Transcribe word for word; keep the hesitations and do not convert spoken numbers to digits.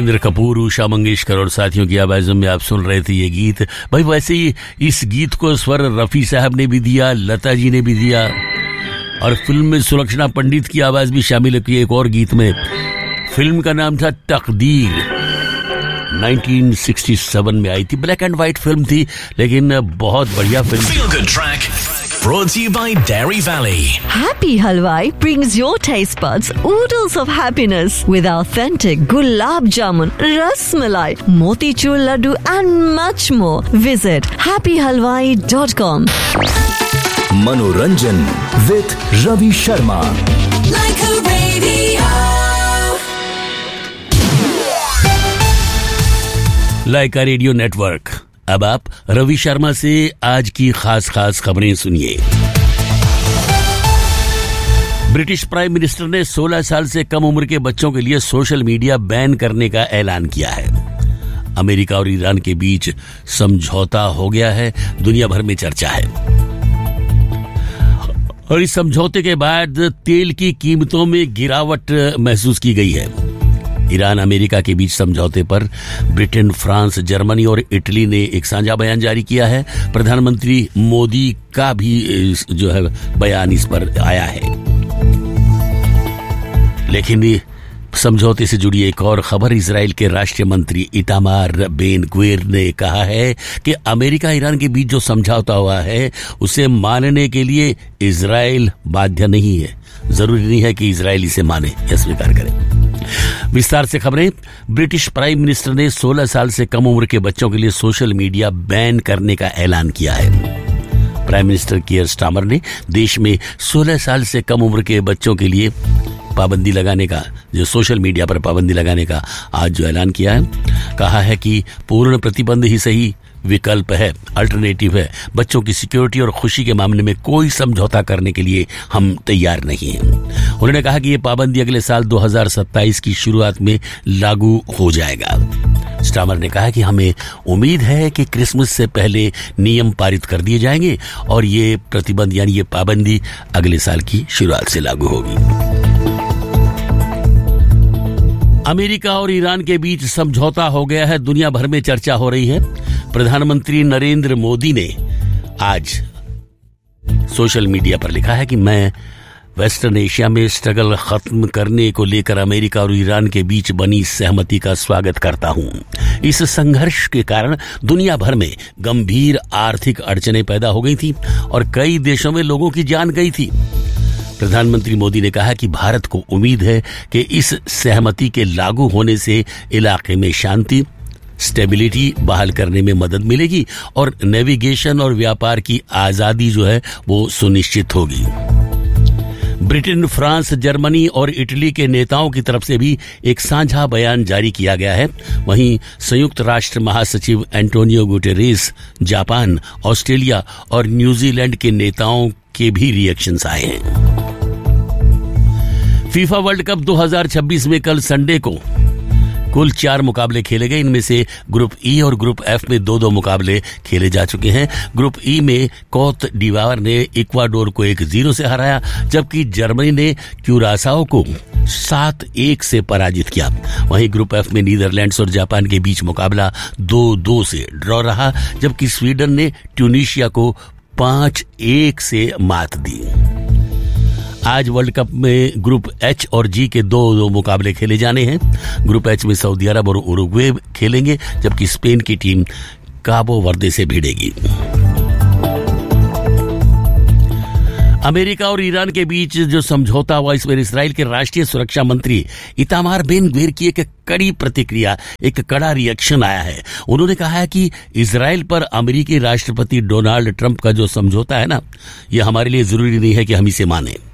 रविंद्र कपूर, उषा मंगेशकर और साथियों की आवाजों में आप सुन रहे थे ये गीत। भाई वैसे ही इस गीत को स्वर रफी साहब ने भी दिया, लता जी ने भी दिया और फिल्म में सुलक्षणा पंडित की आवाज भी शामिल की एक और गीत में। फिल्म का नाम था तकदीर, उन्नीस सौ सरसठ में आई थी। ब्लैक एंड व्हाइट फिल्म थी लेकिन बहुत बढ़िया फिल्म थी। Brought to you by Dairy Valley. Happy Halwai brings your taste buds oodles of happiness with authentic gulab jamun, ras malai, motichur laddu and much more. Visit happy halwai dot com. Manoranjan with Ravi Sharma. Like a radio. Lyca radio network. अब आप रवि शर्मा से आज की खास खास खबरें सुनिए। British prime minister ने सोलह साल से कम उम्र के बच्चों के लिए सोशल मीडिया बैन करने का ऐलान किया है। अमेरिका और ईरान के बीच समझौता हो गया है, दुनिया भर में चर्चा है और इस समझौते के बाद तेल की कीमतों में गिरावट महसूस की गई है। ईरान अमेरिका के बीच समझौते पर ब्रिटेन, फ्रांस, जर्मनी और इटली ने एक साझा बयान जारी किया है। प्रधानमंत्री मोदी का भी जो है बयान इस पर आया है। लेकिन समझौते से जुड़ी एक और खबर, इजराइल के राष्ट्रीय मंत्री इतामार बेन ग्विर ने कहा है कि अमेरिका ईरान के बीच जो समझौता हुआ है उसे मानने के लिए इजराइल बाध्य नहीं है। जरूरी नहीं है कि इजराइल इसे माने या स्वीकार करे। विस्तार से खबरें। ब्रिटिश प्राइम मिनिस्टर ने सोलह साल से कम उम्र के बच्चों के लिए सोशल मीडिया बैन करने का ऐलान किया है। प्राइम मिनिस्टर कीयर स्टामर ने देश में सोलह साल से कम उम्र के बच्चों के लिए पाबंदी लगाने का, जो सोशल मीडिया पर पाबंदी लगाने का आज जो ऐलान किया है, कहा है कि पूर्ण प्रतिबंध ही सही विकल्प है, अल्टरनेटिव है। बच्चों की सिक्योरिटी और खुशी के मामले में कोई समझौता करने के लिए हम तैयार नहीं हैं। उन्होंने कहा कि यह पाबंदी अगले साल दो हज़ार सत्ताईस की शुरुआत में लागू हो जाएगा। स्टामर ने कहा कि हमें उम्मीद है कि क्रिसमस से पहले नियम पारित कर दिए जाएंगे और ये प्रतिबंध यानी ये पाबंदी अगले साल की शुरुआत से लागू होगी। अमेरिका और ईरान के बीच समझौता हो गया है, दुनिया भर में चर्चा हो रही है। प्रधानमंत्री नरेंद्र मोदी ने आज सोशल मीडिया पर लिखा है कि मैं वेस्टर्न एशिया में स्ट्रगल खत्म करने को लेकर अमेरिका और ईरान के बीच बनी सहमति का स्वागत करता हूं। इस संघर्ष के कारण दुनिया भर में गंभीर आर्थिक अड़चनें पैदा हो गई थी और कई देशों में लोगों की जान गई थी। प्रधानमंत्री मोदी ने कहा कि भारत को उम्मीद है कि इस सहमति के लागू होने से इलाके में शांति, स्टेबिलिटी बहाल करने में मदद मिलेगी और नेविगेशन और व्यापार की आजादी जो है वो सुनिश्चित होगी। ब्रिटेन, फ्रांस, जर्मनी और इटली के नेताओं की तरफ से भी एक साझा बयान जारी किया गया है। वहीं संयुक्त राष्ट्र महासचिव एंटोनियो गुटेरेस, जापान, ऑस्ट्रेलिया और न्यूजीलैंड के नेताओं के भी रिएक्शंस आए हैं। फीफा वर्ल्ड कप दो हज़ार छब्बीस में कल संडे को कुल चार मुकाबले खेले गए। इनमें से ग्रुप ई और ग्रुप एफ में दो दो मुकाबले खेले जा चुके हैं। ग्रुप ई में कोत डिवार ने इक्वाडोर को एक जीरो से हराया, जबकि जर्मनी ने क्यूरासाओ को सात एक से पराजित किया। वहीं ग्रुप एफ में नीदरलैंड्स और जापान के बीच मुकाबला दो दो से ड्रॉ रहा, जबकि स्वीडन ने ट्यूनीशिया को पांच एक से मात दी। आज वर्ल्ड कप में ग्रुप एच और जी के दो दो मुकाबले खेले जाने हैं। ग्रुप एच में सऊदी अरब और उरुग्वे खेलेंगे, जबकि स्पेन की टीम काबो वर्दे से भिड़ेगी। अमेरिका और ईरान के बीच जो समझौता हुआ, इसमें इस्राएल के राष्ट्रीय सुरक्षा मंत्री इतामार बेन ग्विर की एक कड़ी प्रतिक्रिया, एक कड़ा रिएक्शन आया है। उन्होंने कहा है कि इस्राएल पर अमेरिकी राष्ट्रपति डोनाल्ड ट्रंप का जो समझौता है ना, यह हमारे लिए जरूरी नहीं है कि हम इसे माने।